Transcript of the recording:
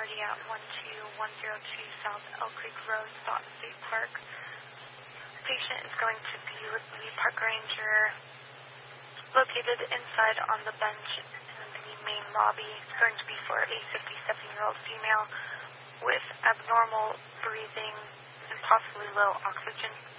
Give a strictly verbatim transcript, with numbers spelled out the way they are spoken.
party at one two one zero two South Elk Creek Road, Stoughton State Park. Patient is going to be with the park ranger located inside on the bench in the main lobby. It's going to be for a fifty-seven-year-old female with abnormal breathing and possibly low oxygen.